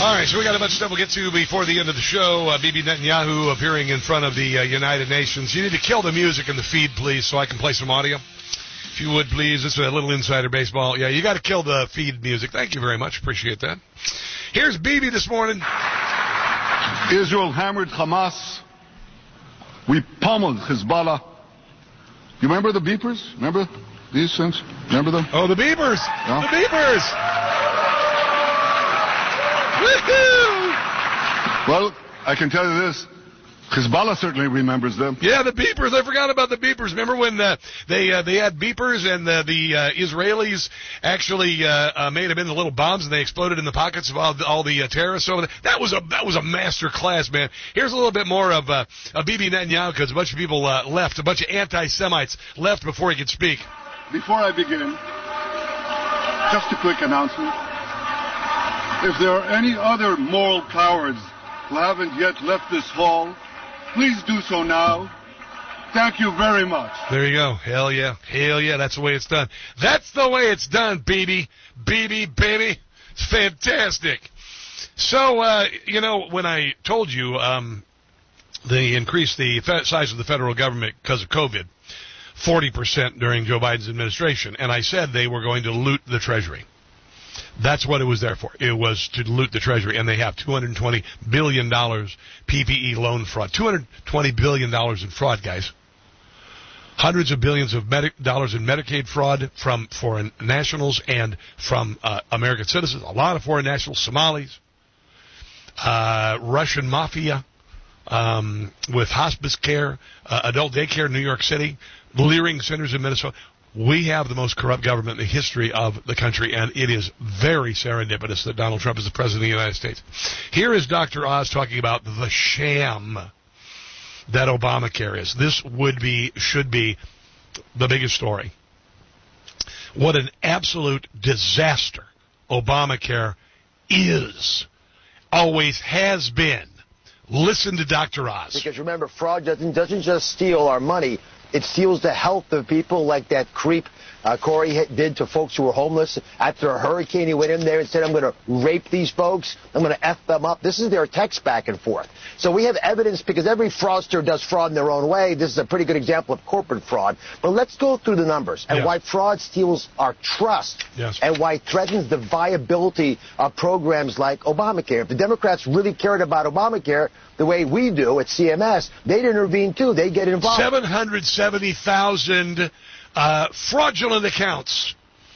All right, so we got a bunch of stuff we'll get to before the end of the show. Bibi Netanyahu appearing in front of the United Nations. You need to kill the music in the feed, please, so I can play some audio. If you would, please. This is a little insider baseball. Yeah, you got to kill the feed music. Thank you very much. Appreciate that. Here's Bibi this morning. Israel hammered Hamas. We pummeled Hezbollah. You remember the beepers? Remember these things? Remember them? Oh, the beepers. Yeah. The beepers. Woohoo! Well, I can tell you this. Hezbollah certainly remembers them. Yeah, the beepers. I forgot about the beepers. Remember when they had beepers and the Israelis actually made them into little bombs and they exploded in the pockets of all the terrorists over there? That was a master class, man. Here's a little bit more of Bibi Netanyahu because a bunch of people left. A bunch of anti-Semites left before he could speak. Before I begin, just a quick announcement. If there are any other moral cowards who haven't yet left this hall, please do so now. Thank you very much. There you go. Hell yeah. Hell yeah. That's the way it's done. That's the way it's done, Bibi. Bibi, baby. It's fantastic. So, when I told you they increased the size of the federal government because of COVID, 40% during Joe Biden's administration, and I said they were going to loot the Treasury. That's what it was there for. It was to loot the Treasury, and they have $220 billion PPE loan fraud. $220 billion in fraud, guys. Hundreds of billions of dollars in Medicaid fraud from foreign nationals and from American citizens. A lot of foreign nationals, Somalis, Russian mafia, with hospice care, adult daycare in New York City, Leering centers in Minnesota. We have the most corrupt government in the history of the country, and it is very serendipitous that Donald Trump is the president of the United States. Here is Dr. Oz talking about the sham that Obamacare is. This should be the biggest story. What an absolute disaster Obamacare is, always has been. Listen to Dr. Oz. Because remember, fraud doesn't just steal our money. It steals the health of people like that creep Corey did to folks who were homeless. After a hurricane, he went in there and said, I'm going to rape these folks. I'm going to F them up. This is their text back and forth. So we have evidence because every fraudster does fraud in their own way. This is a pretty good example of corporate fraud. But let's go through the numbers and why fraud steals our trust and why it threatens the viability of programs like Obamacare. If the Democrats really cared about Obamacare the way we do at CMS, they'd intervene too. They'd get involved. 770,000 fraudulent accounts.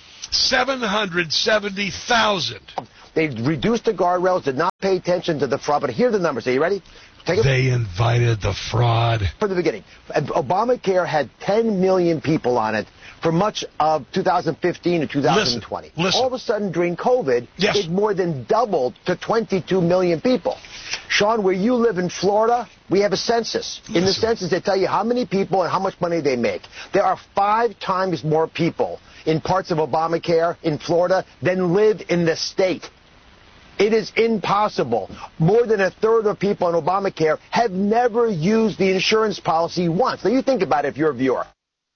770,000. They reduced the guardrails, did not pay attention to the fraud. But here are the numbers. Are you ready? They invited the fraud. From the beginning, Obamacare had 10 million people on it for much of 2015 to 2020. Listen. All of a sudden, during COVID, it more than doubled to 22 million people. Sean, where you live in Florida, we have a census. In the census, they tell you how many people and how much money they make. There are 5 times more people in parts of Obamacare in Florida than live in the state. It is impossible. More than a third of people on Obamacare have never used the insurance policy once. Now, you think about it if you're a viewer.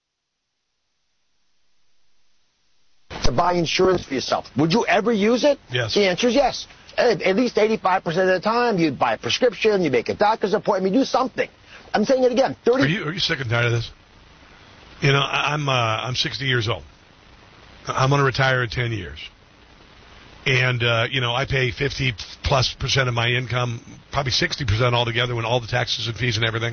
To buy insurance for yourself. Would you ever use it? Yes. The answer is yes. At least 85% of the time, you buy a prescription, you make a doctor's appointment, you do something. I'm saying it again. Are you sick and tired of this? You know, I'm 60 years old. I'm going to retire in 10 years. And, I pay 50+% of my income, probably 60% altogether when all the taxes and fees and everything.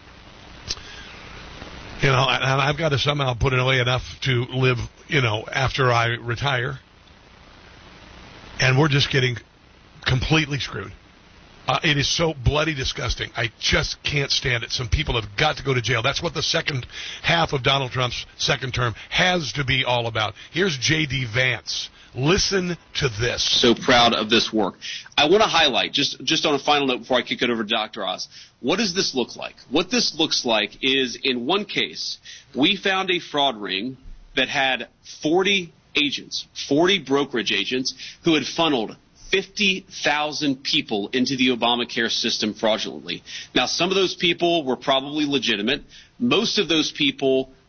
And I've got to somehow put it away enough to live, after I retire. And we're just getting completely screwed. It is so bloody disgusting. I just can't stand it. Some people have got to go to jail. That's what the second half of Donald Trump's second term has to be all about. Here's J.D. Vance. Listen to this. So proud of this work. I want to highlight, just on a final note before I kick it over to Dr. Oz, what does this look like? What this looks like is, in one case, we found a fraud ring that had 40 agents, 40 brokerage agents, who had funneled 50,000 people into the Obamacare system fraudulently. Now, some of those people were probably legitimate. Most of those people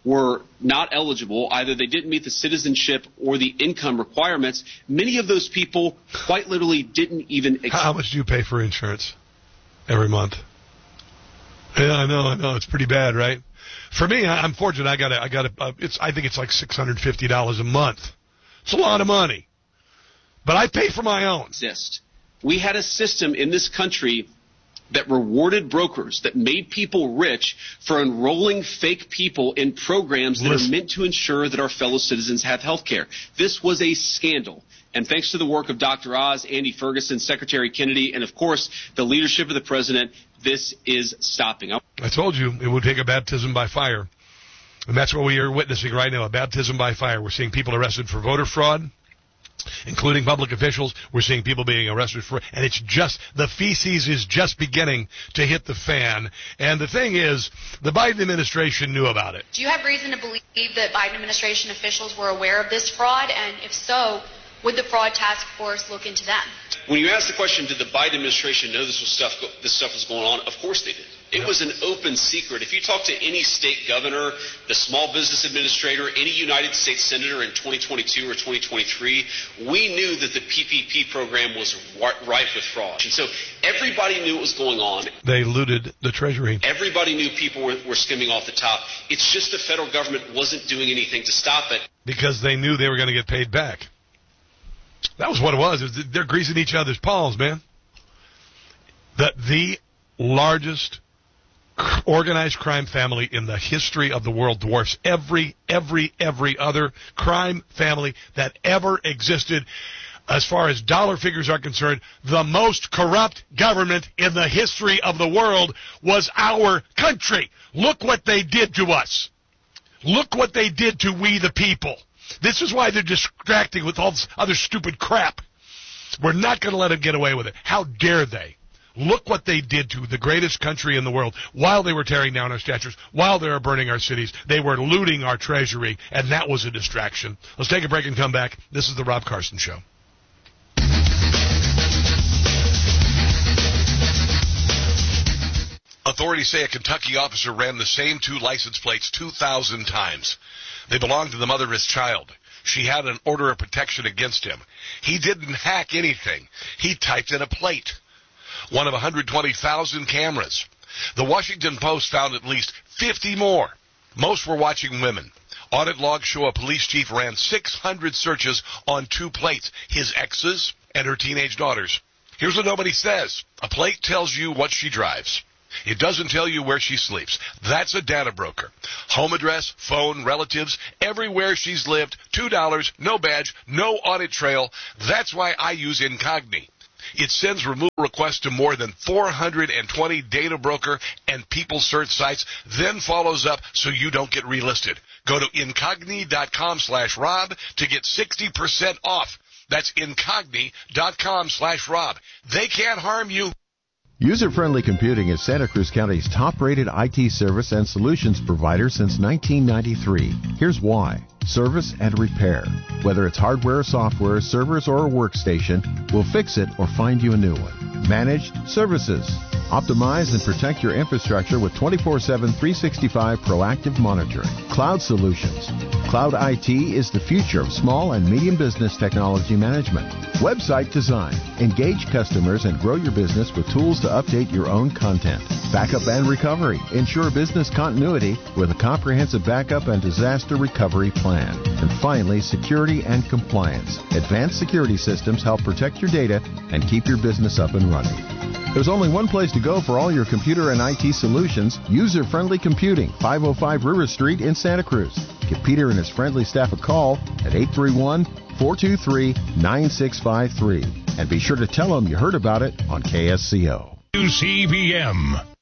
were not eligible. Either they didn't meet the citizenship or the income requirements. Many of those people quite literally didn't even... How much do you pay for insurance every month? Yeah, I know. It's pretty bad, right? For me, I'm fortunate. I think it's like $650 a month. It's a lot of money. But I pay for my own. We had a system in this country that rewarded brokers, that made people rich for enrolling fake people in programs that are meant to ensure that our fellow citizens have health care. This was a scandal. And thanks to the work of Dr. Oz, Andy Ferguson, Secretary Kennedy, and, of course, the leadership of the president, this is stopping. I told you it would take a baptism by fire. And that's what we are witnessing right now, a baptism by fire. We're seeing people arrested for voter fraud, including public officials. We're seeing people being arrested for, and it's just, the feces is just beginning to hit the fan. And the thing is, the Biden administration knew about it. Do you have reason to believe that Biden administration officials were aware of this fraud? And if so, would the fraud task force look into them? When you ask the question, did the Biden administration know this stuff was going on? Of course they did. It was an open secret. If you talk to any state governor, the small business administrator, any United States senator in 2022 or 2023, we knew that the PPP program was rife with fraud. And so everybody knew what was going on. They looted the Treasury. Everybody knew people were skimming off the top. It's just the federal government wasn't doing anything to stop it. Because they knew they were going to get paid back. That was what it was. They're greasing each other's palms, man. The largest organized crime family in the history of the world dwarfs every other crime family that ever existed. As far as dollar figures are concerned, the most corrupt government in the history of the world was our country. Look what they did to us. Look what they did to we the people. This is why they're distracting with all this other stupid crap. We're not going to let them get away with it. How dare they? Look what they did to the greatest country in the world while they were tearing down our statues, while they were burning our cities. They were looting our treasury, and that was a distraction. Let's take a break and come back. This is the Rob Carson Show. Authorities say a Kentucky officer ran the same two license plates 2,000 times. They belonged to the mother of his child. She had an order of protection against him. He didn't hack anything. He typed in a plate. One of 120,000 cameras. The Washington Post found at least 50 more. Most were watching women. Audit logs show a police chief ran 600 searches on two plates, his ex's and her teenage daughters. Here's what nobody says. A plate tells you what she drives. It doesn't tell you where she sleeps. That's a data broker. Home address, phone, relatives, everywhere she's lived, $2, no badge, no audit trail. That's why I use Incogni. It sends removal requests to more than 420 data broker and people search sites, then follows up so you don't get relisted. Go to Incogni.com/Rob to get 60% off. That's Incogni.com/Rob. They can't harm you. User-Friendly Computing is Santa Cruz County's top-rated IT service and solutions provider since 1993. Here's why. Service and repair. Whether it's hardware, software, servers, or a workstation, we'll fix it or find you a new one. Managed services. Optimize and protect your infrastructure with 24/7, 365 proactive monitoring. Cloud solutions. Cloud IT is the future of small and medium business technology management. Website design. Engage customers and grow your business with tools to update your own content. Backup and recovery. Ensure business continuity with a comprehensive backup and disaster recovery plan. And finally, security and compliance. Advanced security systems help protect your data and keep your business up and running. There's only one place to go for all your computer and IT solutions. User-Friendly Computing, 505 River Street in Santa Cruz. Give Peter and his friendly staff a call at 831-423-9653. And be sure to tell them you heard about it on KSCO. WCBM.